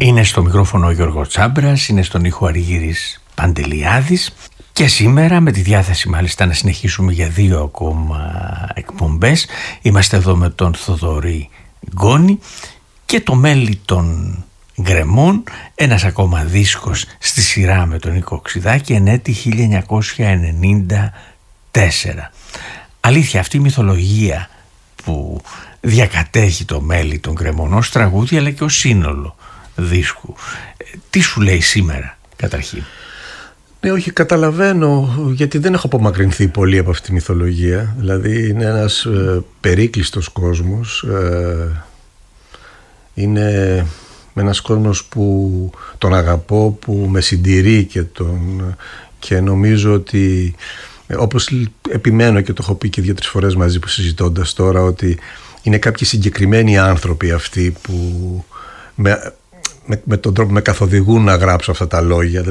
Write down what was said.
Είναι στο μικρόφωνο ο Γιώργος Τσάμπρας, είναι στον ήχο Αργύρης Παντελιάδης και σήμερα με τη διάθεση μάλιστα να συνεχίσουμε για 2 ακόμα εκπομπές. Είμαστε εδώ με τον Θοδωρή Γκόνη και το μέλι των Γκρεμών, ένας ακόμα δίσκος στη σειρά με τον Νίκο Οξυδάκη, εν έτη 1994. Αλήθεια, αυτή η μυθολογία που διακατέχει το μέλι των Γκρεμών ως τραγούδι αλλά και ως σύνολο δίσκου, τι σου λέει σήμερα καταρχήν? Ναι, όχι, καταλαβαίνω, γιατί δεν έχω απομακρυνθεί πολύ από αυτή τη μυθολογία. Δηλαδή είναι ένας περίκλειστος κόσμος, είναι ένας κόσμος που τον αγαπώ, που με συντηρεί και νομίζω ότι, όπως επιμένω και το έχω πει και 2-3 φορές μαζί που συζητώντας τώρα, ότι είναι κάποιοι συγκεκριμένοι άνθρωποι αυτοί που με τον τρόπο με καθοδηγούν να γράψω αυτά τα λόγια.